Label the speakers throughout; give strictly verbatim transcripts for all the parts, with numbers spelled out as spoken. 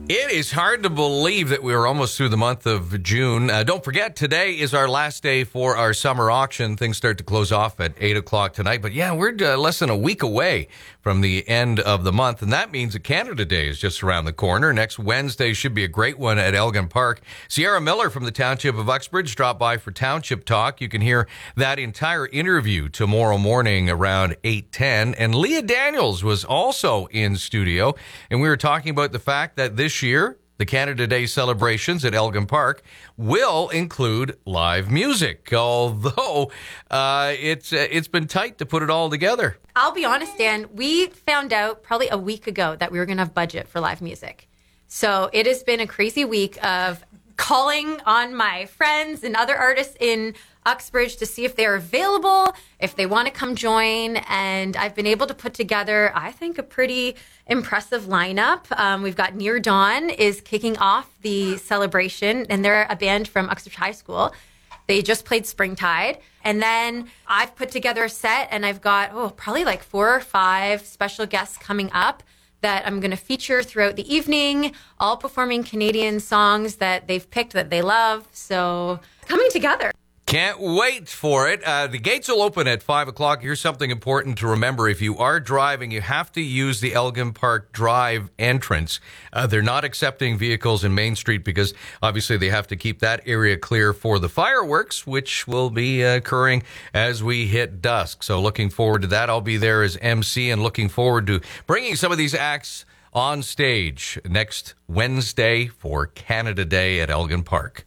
Speaker 1: It is hard to believe that we're almost through the month of June. Uh, don't forget, today is our last day for our summer auction. Things start to close off at eight o'clock tonight. But yeah, we're uh, less than a week away from the end of the month. And that means that Canada Day is just around the corner. Next Wednesday should be a great one at Elgin Park. Sierra Miller from the Township of Uxbridge dropped by for Township Talk. You can hear that entire interview tomorrow morning around eight ten. And Leah Daniels was also in studio. And we were talking about the fact that this year, the Canada Day celebrations at Elgin Park will include live music, although uh, it's uh, it's been tight to put it all together.
Speaker 2: I'll be honest, Dan, we found out probably a week ago that we were going to have budget for live music. So it has been a crazy week of calling on my friends and other artists in Uxbridge to see if they're available, if they want to come join. And I've been able to put together, I think, a pretty impressive lineup. Um, we've got Near Dawn is kicking off the celebration, and they're a band from Uxbridge High School. They just played Springtide. And then I've put together a set, and I've got, oh, probably like four or five special guests coming up that I'm going to feature throughout the evening, all performing Canadian songs that they've picked that they love. So coming together.
Speaker 1: Can't wait for it. Uh, the gates will open at five o'clock. Here's something important to remember. If you are driving, you have to use the Elgin Park Drive entrance. Uh, they're not accepting vehicles in Main Street because obviously they have to keep that area clear for the fireworks, which will be occurring as we hit dusk. So looking forward to that. I'll be there as M C and looking forward to bringing some of these acts on stage next Wednesday for Canada Day at Elgin Park.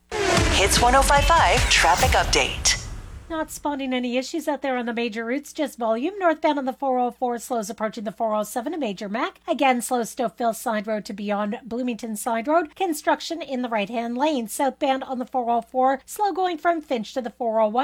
Speaker 3: Hits one oh five point five traffic update.
Speaker 4: Not spotting any issues out there on the major routes, just volume. Northbound on the four oh four, slows approaching the four oh seven, a major Mac. Again, slow Stouffville Side Road to beyond Bloomington Side Road. Construction in the right-hand lane. Southbound on the four oh four, slow going from Finch to the four oh one.